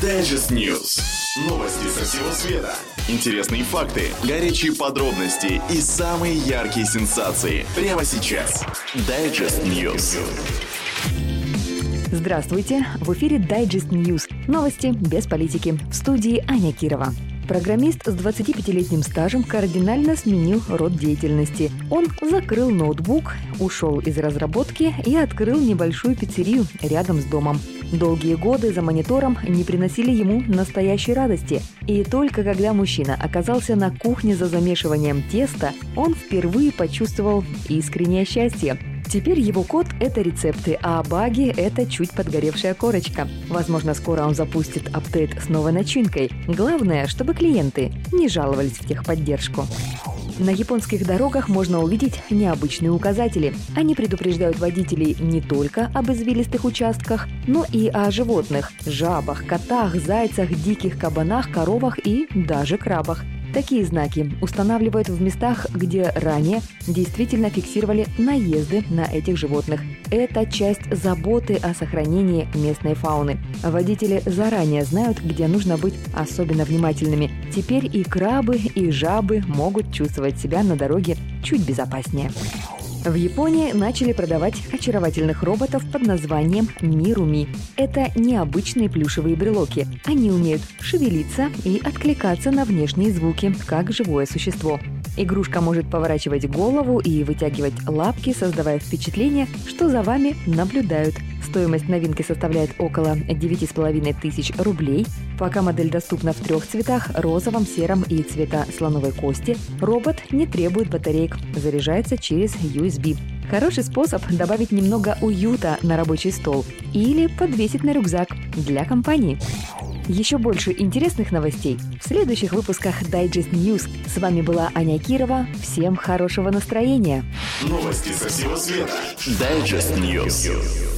Digest News. Новости со всего света. Интересные факты, горячие подробности и самые яркие сенсации. Прямо сейчас. Digest News. Здравствуйте! В эфире Digest News. Новости без политики. В студии Аня Кирова. Программист с 25-летним стажем кардинально сменил род деятельности. Он закрыл ноутбук, ушел из разработки и открыл небольшую пиццерию рядом с домом. Долгие годы за монитором не приносили ему настоящей радости. И только когда мужчина оказался на кухне за замешиванием теста, он впервые почувствовал искреннее счастье. Теперь его код – это рецепты, а баги – это чуть подгоревшая корочка. Возможно, скоро он запустит апдейт с новой начинкой. Главное, чтобы клиенты не жаловались в техподдержку. На японских дорогах можно увидеть необычные указатели. Они предупреждают водителей не только об извилистых участках, но и о животных – жабах, котах, зайцах, диких кабанах, коровах и даже крабах. Такие знаки устанавливают в местах, где ранее действительно фиксировали наезды на этих животных. Это часть заботы о сохранении местной фауны. Водители заранее знают, где нужно быть особенно внимательными. Теперь и крабы, и жабы могут чувствовать себя на дороге чуть безопаснее. В Японии начали продавать очаровательных роботов под названием Мируми. Это необычные плюшевые брелоки. Они умеют шевелиться и откликаться на внешние звуки, как живое существо. Игрушка может поворачивать голову и вытягивать лапки, создавая впечатление, что за вами наблюдают. Стоимость новинки составляет около 9500 рублей. Пока модель доступна в 3 цветах – розовом, сером и цвета слоновой кости. Робот не требует батареек, заряжается через USB. Хороший способ добавить немного уюта на рабочий стол или подвесить на рюкзак для компании. Еще больше интересных новостей в следующих выпусках Digest News. С вами была Аня Кирова. Всем хорошего настроения. Новости со всего света. Digest News.